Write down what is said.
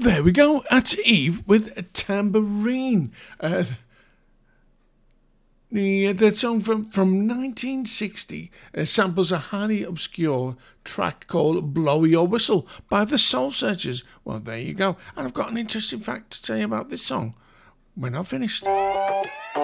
there we go. That's Eve with a tambourine. That song from 1960 samples a highly obscure track called Blow Your Whistle by the Soul Searchers. Well, there you go. And I've got an interesting fact to tell you about this song when I've finished.